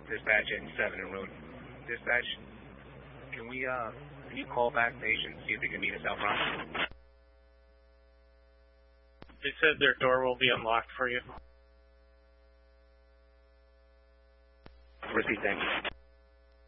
Dispatch in 7 and road. Dispatch, can you call back station, see if they can meet us out front? They said their door will be unlocked for you. Repeat, thank you.